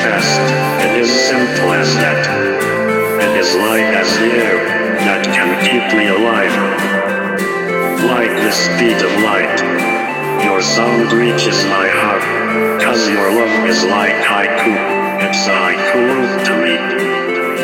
fast, it is simple as that. It is light as the air, that can keep me alive. Like the speed of light, your sound reaches my heart, 'cause your love is like haiku, it's a haiku to me.